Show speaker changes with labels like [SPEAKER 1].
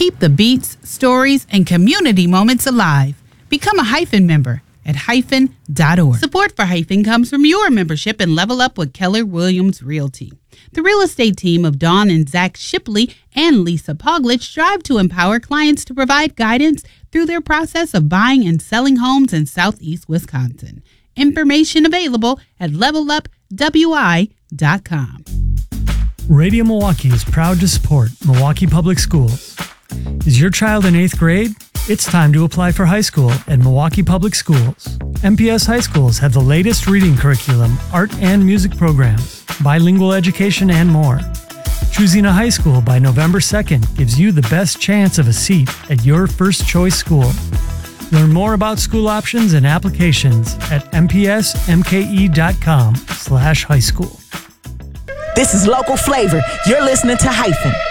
[SPEAKER 1] Keep the beats, stories, and community moments alive. Become a Hyphen member at hyphen.org. Support for Hyphen comes from your membership and Level Up with Keller Williams Realty. The real estate team of Dawn and Zach Shipley and Lisa Poglich strive to empower clients to provide guidance through their process of buying and selling homes in Southeast Wisconsin. Information available at levelupwi.com.
[SPEAKER 2] Radio Milwaukee is proud to support Milwaukee Public Schools. Is your child in 8th grade? It's time to apply for high school at Milwaukee Public Schools. MPS High Schools have the latest reading curriculum, art and music programs, bilingual education, and more. Choosing a high school by November 2nd gives you the best chance of a seat at your first choice school. Learn more about school options and applications at mpsmke.com/high school.
[SPEAKER 3] This is Local Flavor. You're listening to Hyphen.